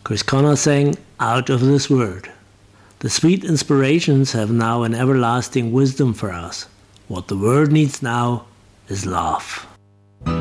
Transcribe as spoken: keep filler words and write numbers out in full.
Chris Connor sang Out of This Word. The sweet inspirations have now an everlasting wisdom for us. What the world needs now is love.